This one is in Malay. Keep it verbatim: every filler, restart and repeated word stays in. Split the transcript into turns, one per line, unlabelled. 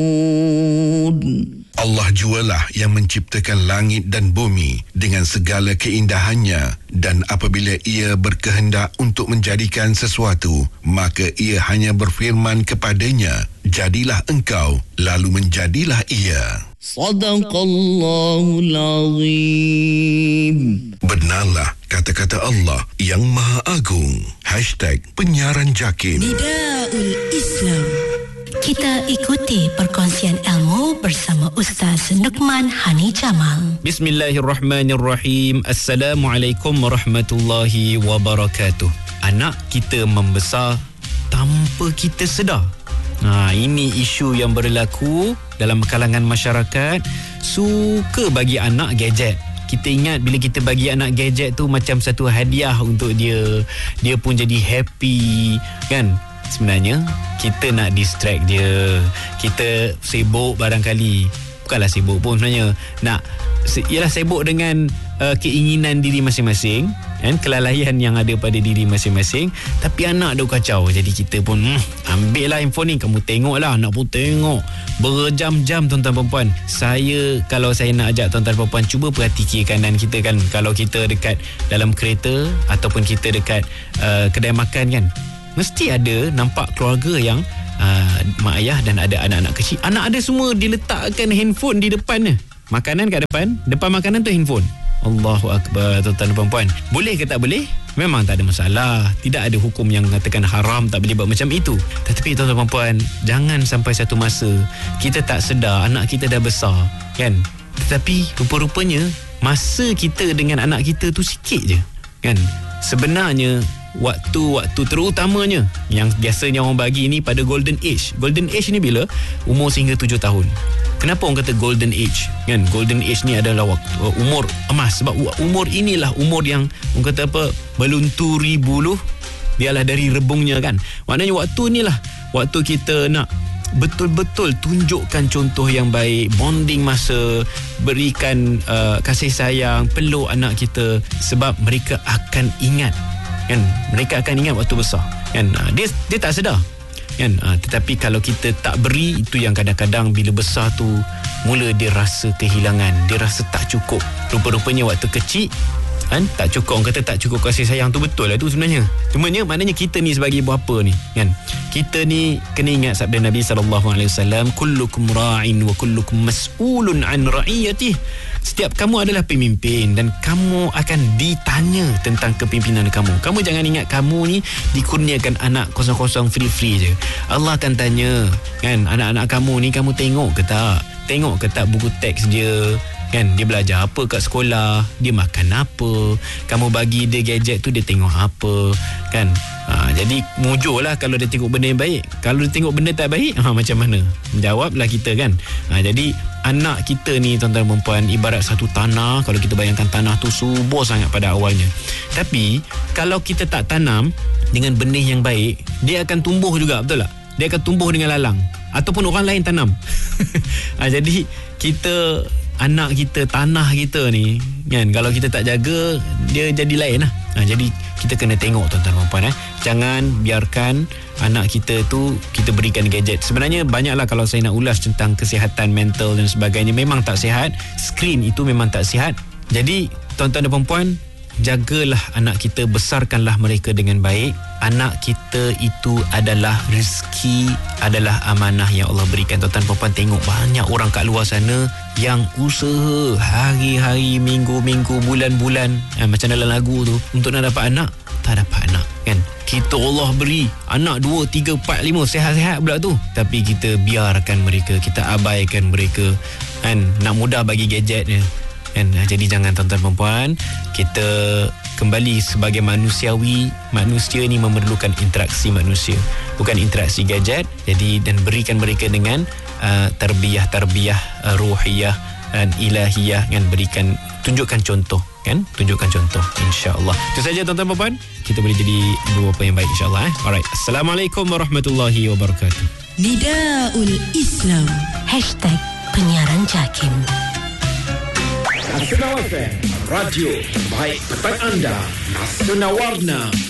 Allah jualah yang menciptakan langit dan bumi dengan segala keindahannya, dan apabila ia berkehendak untuk menjadikan sesuatu, maka ia hanya berfirman kepadanya, jadilah engkau, lalu menjadilah ia.
Sadaqallahul Azim.
Benarlah kata-kata Allah yang Maha Agung. Hashtag Penyiaran Jakim.
Nidaul Islam.
Kita ikuti perkongsian ilmu bersama Ustaz Nukman Hani Jamal.
Bismillahirrahmanirrahim. Assalamualaikum warahmatullahi wabarakatuh. Anak kita membesar tanpa kita sedar. Ha, ini isu yang berlaku dalam kalangan masyarakat. Suka bagi anak gadget. Kita ingat bila kita bagi anak gadget tu macam satu hadiah untuk dia. Dia pun jadi happy, kan? Sebenarnya kita nak distract dia. Kita sibuk barangkali. Bukanlah sibuk pun sebenarnya. Nak ialah sibuk dengan uh, keinginan diri masing-masing, kan, kelalaian yang ada pada diri masing-masing. Tapi anak dah kacau. Jadi kita pun hmm, ambil lah handphone ni, kamu tengoklah. Anak pun tengok berjam-jam, tuan-tuan perempuan. Saya, kalau saya nak ajak tuan-tuan perempuan, cuba perhati kiri kanan kita, kan. Kalau kita dekat dalam kereta ataupun kita dekat uh, kedai makan, kan, mesti ada nampak keluarga yang uh, mak ayah dan ada anak-anak kecil. Anak ada semua diletakkan handphone di depan. Makanan kat depan, depan makanan tu handphone. Allahu Akbar, tuan-tuan dan perempuan. Boleh ke tak boleh? Memang tak ada masalah. Tidak ada hukum yang mengatakan haram, tak boleh buat macam itu. Tetapi tuan-tuan dan perempuan, jangan sampai satu masa kita tak sedar anak kita dah besar, kan? Tetapi rupa-rupanya masa kita dengan anak kita tu sikit je, kan? Sebenarnya waktu-waktu terutamanya yang biasanya orang bagi ni pada golden age. Golden age ni bila? Umur sehingga tujuh tahun. Kenapa orang kata golden age? Kan, golden age ni adalah waktu, umur emas. Sebab umur inilah umur yang orang kata apa, melunturi buluh, dialah dari rebungnya, kan. Maknanya waktu inilah waktu kita nak betul-betul tunjukkan contoh yang baik, bonding masa, berikan uh, kasih sayang, peluk anak kita, sebab mereka akan ingat, kan, mereka akan ingat waktu besar, kan. Dia dia tak sedar, kan. Tetapi kalau kita tak beri, itu yang kadang-kadang bila besar tu mula dia rasa kehilangan, dia rasa tak cukup. Rupa-rupanya waktu kecil, kan, tak cukup. Orang kata tak cukup kasih sayang tu, betul lah tu sebenarnya. Cumanya maknanya kita ni sebagai bapa ni, kan, kita ni kena ingat sabda Nabi sallallahu alaihi wasallam, kullukum ra'in wa kullukum mas'ulun an ra'iyatih. Setiap kamu adalah pemimpin dan kamu akan ditanya tentang kepimpinan kamu. Kamu jangan ingat kamu ni dikurniakan anak kosong-kosong, free-free je. Allah akan tanya, kan, anak-anak kamu ni kamu tengok ke tak? Tengok ke tak buku teks dia? Kan, dia belajar apa kat sekolah, dia makan apa, kamu bagi dia gadget tu dia tengok apa, kan. Ha, jadi mujurlah kalau dia tengok benda yang baik. Kalau dia tengok benda tak baik, ha, macam mana? Menjawablah kita, kan. Ha, jadi anak kita ni, tuan-tuan dan perempuan, ibarat satu tanah. Kalau kita bayangkan tanah tu subur sangat pada awalnya, tapi kalau kita tak tanam dengan benih yang baik, dia akan tumbuh juga, betul tak? Dia akan tumbuh dengan lalang, ataupun orang lain tanam. Ha, jadi kita, anak kita, tanah kita ni, kan, kalau kita tak jaga, dia jadi lain lah. Ha, jadi kita kena tengok, tuan-tuan dan puan, eh. Jangan biarkan anak kita tu kita berikan gadget. Sebenarnya banyaklah kalau saya nak ulas tentang kesihatan mental dan sebagainya, memang tak sihat. Skrin itu memang tak sihat. Jadi tuan-tuan dan puan, jagalah anak kita, besarkanlah mereka dengan baik. Anak kita itu adalah rezeki, adalah amanah yang Allah berikan. Tuan-tuan dan puan, tengok banyak orang kat luar sana yang usaha hari-hari, minggu-minggu, bulan-bulan, eh, macam dalam lagu tu, untuk nak dapat anak, tak dapat anak, kan. Kita Allah beri anak dua, tiga, empat, lima, sehat-sehat pula tu, tapi kita biarkan mereka, kita abaikan mereka, kan. Nak mudah bagi gadget ni, kan. Jadi jangan, tuan-tuan perempuan, kita kembali sebagai manusiawi. Manusia ni memerlukan interaksi manusia, bukan interaksi gadget. Jadi, dan berikan mereka dengan uh, tarbiyah-tarbiyah uh, ruhiyah dan ilahiyah, kan. Berikan, tunjukkan contoh, kan, tunjukkan contoh, insya-Allah. Itu saja, tuan-tuan perempuan, kita boleh jadi beberapa yang baik, insya-Allah, eh. Alright, Assalamualaikum warahmatullahi wabarakatuh.
Nidaul Islam.
Hashtag Penyiaran Jakim.
Nasional F M, radio baik petang anda, Nasional Warna.